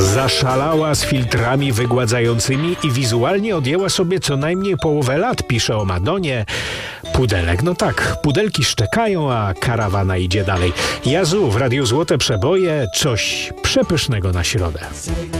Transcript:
Zaszalała z filtrami wygładzającymi i wizualnie odjęła sobie co najmniej połowę lat, pisze o Madonie. Pudelek, no tak, pudelki szczekają, a karawana idzie dalej. Jazu w Radiu Złote Przeboje, coś przepysznego na środę.